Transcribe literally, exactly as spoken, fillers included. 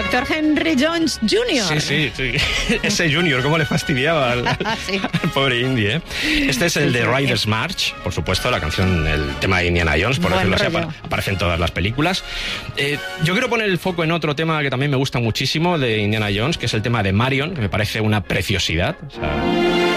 doctor Henry Jones junior Sí, sí, sí. Ese Junior, cómo le fastidiaba al, sí. al pobre Indy, ¿eh? Este es el de Riders March, por supuesto, la canción, el tema de Indiana Jones, por Buen decirlo rollo. así, aparece en todas las películas. Eh, yo quiero poner el foco en otro tema que también me gusta muchísimo de Indiana Jones, que es el tema de Marion, que me parece una preciosidad. O sea,